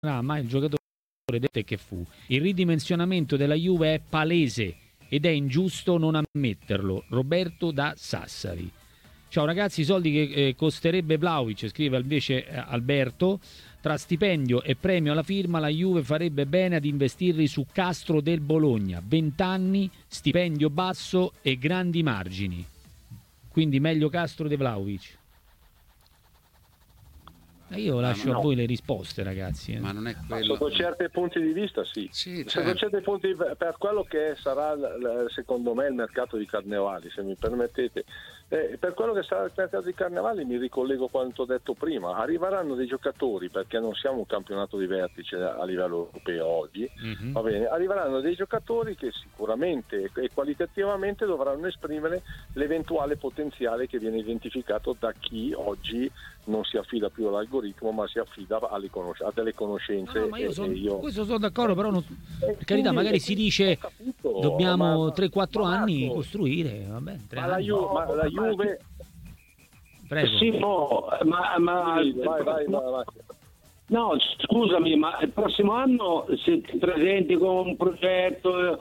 ma il giocatore detto che fu. Il ridimensionamento della Juve è palese ed è ingiusto non ammetterlo. Roberto da Sassari. Ciao ragazzi, i soldi che costerebbe Vlahovic, scrive invece Alberto. Tra stipendio e premio alla firma la Juve farebbe bene ad investirli su Castro del Bologna. 20 anni, stipendio basso e grandi margini. Quindi meglio Castro di Vlahovic. Io lascio a voi le risposte, ragazzi. Ma non è quello. Sotto certi punti di vista, sì. Sotto certi punti, per quello che sarà, secondo me, il mercato di Carnevali, se mi permettete. Per quello che sarà il mercato di Carnevali mi ricollego a quanto detto prima. Arriveranno dei giocatori, perché non siamo un campionato di vertice a livello europeo oggi, va bene? Arriveranno dei giocatori che sicuramente e qualitativamente dovranno esprimere l'eventuale potenziale che viene identificato da chi oggi non si affida più all'algoritmo, ma si affida a delle conoscenze. Questo sono d'accordo, però per carità, magari si dice dobbiamo 3-4 anni costruire, vabbè, ma la Juve prego. Sì, no, vai. No, scusami, ma il prossimo anno se ti presenti con un progetto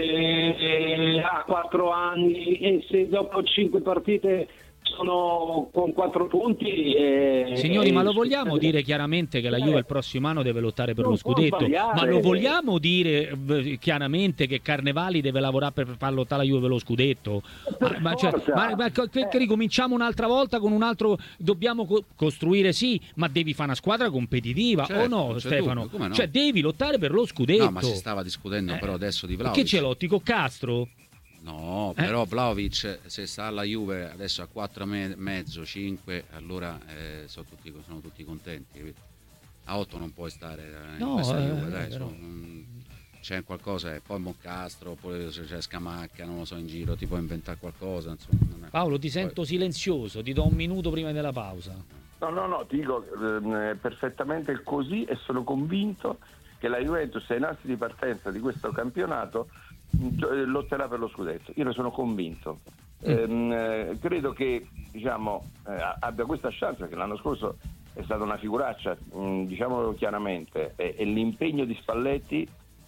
a 4 anni e se dopo 5 partite sono con 4 punti. Signori, ma lo vogliamo dire chiaramente che la Juve il prossimo anno deve lottare per lo scudetto? Ma lo vogliamo dire chiaramente che Carnevali deve lavorare per far lottare la Juve per lo scudetto? Ma che ricominciamo un'altra volta con un altro? Dobbiamo costruire, sì, ma devi fare una squadra competitiva, certo, o no, Stefano? No? Cioè devi lottare per lo scudetto. No, ma si stava discutendo però adesso di Vlahovic. Che ce l'ho, con Castro? No, però Vlahovic se sta alla Juve adesso a 4,5, 5, allora sono tutti contenti, capito? A 8 non puoi stare in questa Juve, dai, c'è qualcosa, poi Moncastro, poi se c'è Scamacca, non lo so, in giro ti puoi inventare qualcosa, insomma, non è... Paolo, ti sento silenzioso, ti do un minuto prima della pausa. No, ti dico perfettamente così e sono convinto che la Juventus è in assi di partenza di questo campionato lotterà per lo scudetto. Io ne sono convinto. Credo che abbia questa chance, perché l'anno scorso è stata una figuraccia, diciamolo chiaramente, e l'impegno di Spalletti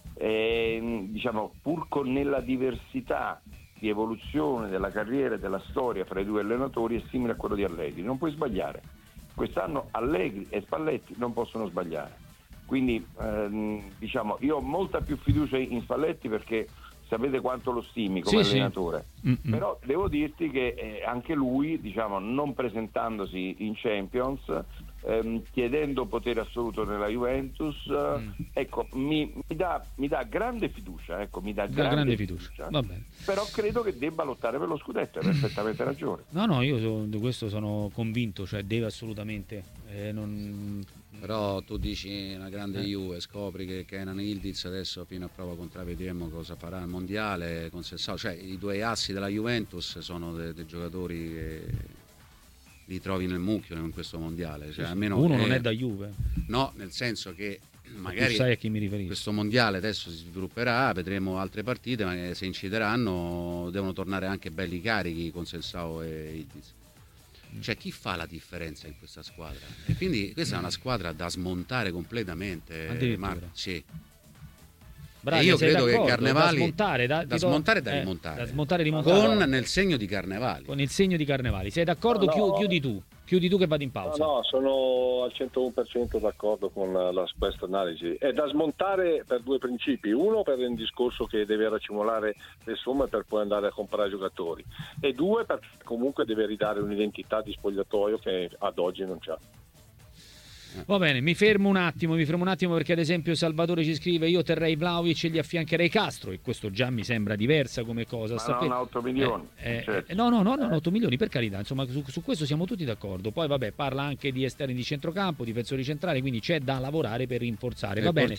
pur nella diversità di evoluzione della carriera e della storia fra i due allenatori è simile a quello di Allegri. Non puoi sbagliare. Quest'anno Allegri e Spalletti non possono sbagliare. Quindi io ho molta più fiducia in Spalletti, perché sapete quanto lo stimi come allenatore. Però devo dirti che anche lui, non presentandosi in Champions, chiedendo potere assoluto nella Juventus, mi dà grande fiducia, grande fiducia. Va bene. Però credo che debba lottare per lo scudetto, hai perfettamente ragione. No, io di questo sono convinto, cioè deve assolutamente Però tu dici una grande Juve, scopri che Kenan Yildiz adesso fino a prova contraria vedremo cosa farà al mondiale con Sessao, cioè i due assi della Juventus sono dei giocatori che li trovi nel mucchio in questo mondiale, cioè, almeno uno non è da Juve, no, nel senso che magari sai a chi mi riferisco. Questo mondiale adesso si svilupperà, vedremo altre partite, ma se incideranno devono tornare anche belli carichi con Sessao e Yildiz. Cioè, chi fa la differenza in questa squadra? E quindi questa è una squadra da smontare completamente, Marco. Sì. Bravi, e io credo che Carnevali da smontare e da rimontare con nel segno di Carnevali. Con il segno di Carnevali. Sei d'accordo? No. Chiudi tu che vado in pausa. No, sono al 101% d'accordo con questa analisi. È da smontare per due principi: uno, per il discorso che deve racimolare le somme per poi andare a comprare giocatori, e due, perché comunque deve ridare un'identità di spogliatoio che ad oggi non c'ha. Va bene, mi fermo un attimo perché ad esempio Salvatore ci scrive: io terrei Vlahovic e gli affiancherei Castro, e questo già mi sembra diversa come cosa. Ma non 8 milioni. Certo. No, 8 milioni per carità, insomma su questo siamo tutti d'accordo. Poi vabbè, parla anche di esterni di centrocampo, difensori centrali, quindi c'è da lavorare per rinforzare. Va bene.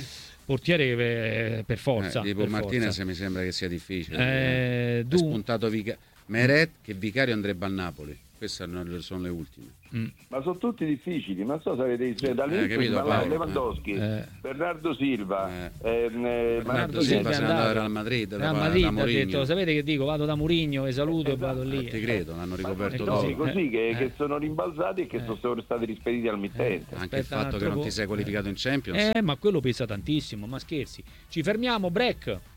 Portiere per forza. Tipo Martinez mi sembra che sia difficile. È spuntato Meret, che Vicario andrebbe al Napoli. Queste sono le ultime. Ma sono tutti difficili, ma so se avete Lewandowski, Bernardo Silva, Bernardo Silva è andato al Real Madrid, ha detto, sapete che dico, vado da Mourinho, vi saluto e vado lì. Ti credo, l'hanno ricoperto così che sono rimbalzati e che sono stati rispediti al mittente. Anche il fatto che non ti sei qualificato in Champions. Ma quello pesa tantissimo, ma scherzi. Ci fermiamo, break.